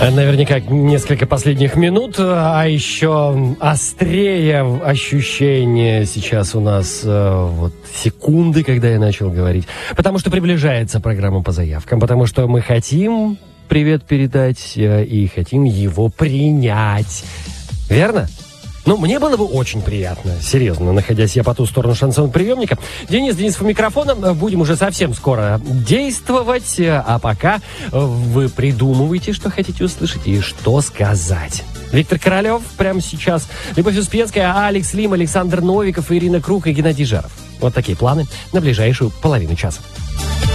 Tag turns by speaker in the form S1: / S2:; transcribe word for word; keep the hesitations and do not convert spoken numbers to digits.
S1: Наверняка несколько последних минут, а еще острее ощущение сейчас у нас вот секунды, когда я начал говорить. Потому что приближается программа по заявкам, потому что мы хотим привет передать и хотим его принять. Верно? Ну, мне было бы очень приятно, серьезно, находясь я по ту сторону шансон-приемника. Денис Денисов у микрофона. Будем уже совсем скоро действовать. А пока вы придумываете, что хотите услышать и что сказать. Виктор Королев прямо сейчас. Любовь Успенская, Алекс Лим, Александр Новиков, Ирина Круг и Геннадий Жаров. Вот такие планы на ближайшую половину часа.